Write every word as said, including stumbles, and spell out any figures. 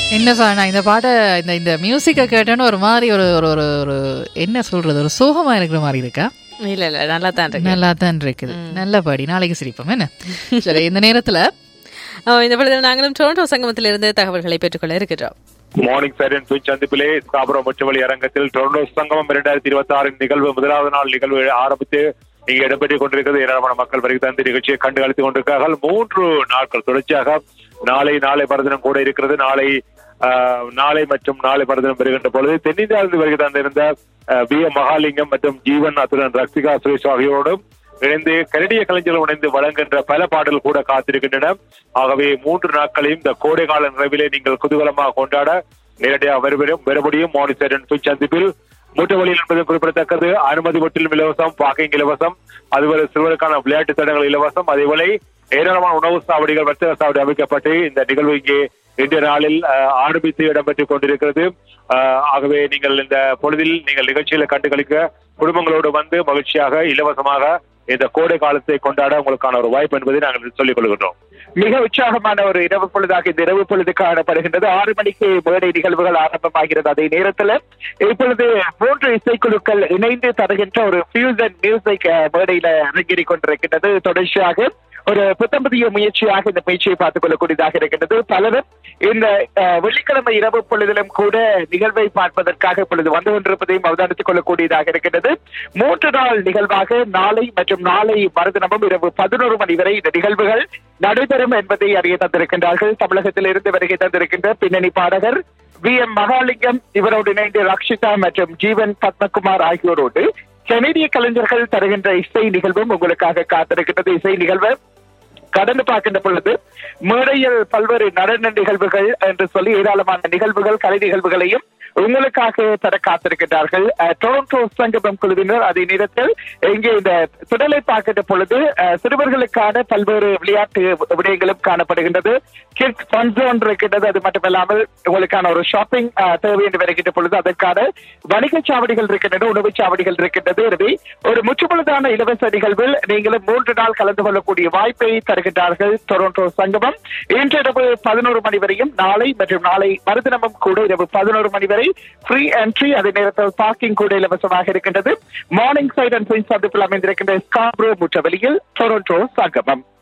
என்ன சார், நான் இந்த பாட்டை இந்த இந்த மியூசிக்கை கேட்டேன்னு ஒரு மாதிரி ஒரு ஒரு ஒரு ஒரு என்ன சொல்றது, ஒரு சோகமா இருக்கிற மாதிரி இருக்கா? இல்ல இல்ல நல்லா தான் இருக்கு, நல்லா தான் இருக்குது. நல்லபடி நாளைக்கு சிரிப்போம் என்ன. சரி, இந்த நேரத்துல இந்த பொழுது நாங்களும் டொரண்டோ சங்கமத்திலிருந்து தகவல்களை பெற்றுக்கொள்ள இருக்கிறோம். மார்னிங் சைரன் சுவிட்ச் சந்திப்பிலே ஸ்காபுரோ முச்சவழி அரங்கத்தில் டொரண்டோ சங்கமம் இரண்டாயிரத்தி இருபத்தி ஆறின் நிகழ்வு முதலாவது நாள் நிகழ்வு ஆரம்பித்து இங்கே இடம்பெற்றுக் கொண்டிருக்கிறது. ஏராளமான மக்கள் வருகை தந்து நிகழ்ச்சியை கண்டு அளித்துக் கொண்டிருக்கிறார்கள். மூன்று நாட்கள் தொடர்ச்சியாக நாளை நாளை மறுதினம் கூட இருக்கிறது. நாளை நாளை மற்றும் நாளை மறுதினம் வருகின்ற பொழுது தென்னிந்தியாவிலிருந்து வருகை தந்திருந்த வி எம் மகாலிங்கம் மற்றும் ஜீவன் அத்துடன் ரக்ஷிகா சுரேஷ் ஆகியோரும் இணைந்து கனடிய கலைஞர்கள் இணைந்து வழங்குகின்ற பல பாடல்கள் கூட காத்திருக்கின்றன. ஆகவே மூன்று நாட்களையும் இந்த கோடைகால நிறைவிலே நீங்கள் குதூகலமாக கொண்டாட நேரடியாக வருவரும் மறுபடியும் மானிசரன் சந்திப்பில் மூட்டவழியில் என்பது குறிப்பிடத்தக்கது. அனுமதி முற்றிலும் இலவசம், பார்க்கிங் இலவசம், அதுவரை சிறுவருக்கான விளையாட்டு தடங்கள் இலவசம். அதேபோல ஏராளமான உணவு சாவடிகள், வர்த்தக சாவடி அமைக்கப்பட்டு இந்த நிகழ்வு இங்கே இன்றைய நாளில் ஆரம்பித்து இடம்பெற்றுக் கொண்டிருக்கிறது. ஆகவே நீங்கள் இந்த பொழுதில் நீங்கள் நிகழ்ச்சிகளை கண்டுகளிக்க குடும்பங்களோடு வந்து மகிழ்ச்சியாக இலவசமாக இந்த கோடை காலத்தை கொண்டாட உங்களுக்கான ஒரு வாய்ப்பு என்பதை நாங்கள் சொல்லிக் கொள்கின்றோம். மிக உற்சாகமான ஒரு இரவு பொழுதாக இந்த இரவு பொழுது காணப்படுகின்றது. ஆறு மணிக்கு மேடை நிகழ்வுகள் ஆரம்பமாகிறது. அதே நேரத்தில் இப்பொழுது மூன்று இசைக்குழுக்கள் இணைந்து தருகின்ற ஒரு ஃபியூசன் மியூசிக் மேடையில அரங்கேறிக் கொண்டிருக்கின்றது. தொடர்ச்சியாக ஒரு புத்தம் புதிய முயற்சியாக இந்த பயிற்சியை பார்த்துக் கொள்ளக்கூடியதாக இருக்கின்றது. பலரும் இந்த வெள்ளிக்கிழமை இரவு பொழுதிலும் கூட நிகழ்வை பார்ப்பதற்காக இப்பொழுது வந்து கொண்டிருப்பதையும் அவதானித்துக் கொள்ளக்கூடியதாக இருக்கின்றது. மூன்று நாள் நிகழ்வாக நாளை மற்றும் நாளை மறுதினமும் இரவு பதினோரு மணி வரை இந்த நிகழ்வுகள் நடைபெறும் என்பதை அறிய தந்திருக்கின்றார்கள். தமிழகத்தில் இருந்து வருகை தந்திருக்கின்ற பின்னணி பாடகர் வி எம் மகாலிங்கம், இவரோடு இணைந்து ரக்ஷிதா மற்றும் ஜீவன் பத்மகுமார் ஆகியோரோடு கனடிய கலைஞர்கள் தருகின்ற இசை நிகழ்வும் உங்களுக்காக காத்திருக்கின்றது. இசை நிகழ்வு கடந்து பார்க்கின்ற பொழுது மேடையில் பல்வேறு நடன நிகழ்வுகள் என்று சொல்லி ஏராளமான நிகழ்வுகள், கலை நிகழ்வுகளையும் உங்களுக்காக தர காத்திருக்கிறார்கள் டொரண்டோ சங்கமம் குழுவினர். அதே நேரத்தில் இங்கே இந்த சுடலை பார்க்கின்ற பொழுது சிறுவர்களுக்கான பல்வேறு விளையாட்டு விடயங்களும் காணப்படுகின்றது. கிட்ஸ் ஃபன் ஜோன் இருக்கின்றது. அது மட்டுமில்லாமல் உங்களுக்கான ஒரு ஷாப்பிங் தேவை என்று வருகின்ற பொழுது அதற்கான வணிக சாவடிகள் இருக்கின்றன, உணவு சாவடிகள் இருக்கின்றது. எனவே ஒரு முற்றுமுழுதான இலவச நிகழ்வில் நீங்களும் மூன்று நாள் கலந்து கொள்ளக்கூடிய வாய்ப்பை தருகின்றார்கள் டொரண்டோ சங்கமம். இன்று இரவு பதினோரு மணி வரையும், நாளை மற்றும் நாளை மறுதினமும் கூட இரவு பதினோரு மணி வரை ஃப்ரீ என்ட்ரி. அதே நேரத்தில் பார்க்கிங் கூட இலவசமாக இருக்கின்றது. மார்னிங் சைட் அண்ட் சந்திப்பில் அமைந்திருக்கின்ற ஸ்காப்ரோ முற்றவெளியில் டொரண்டோ சங்கமம்.